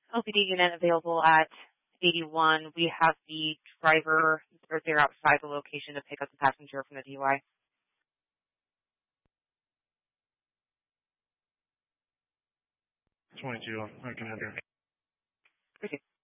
LPD unit available at 81. We have the driver or they're outside the location to pick up the passenger from the DUI. 22, I can enter. Okay.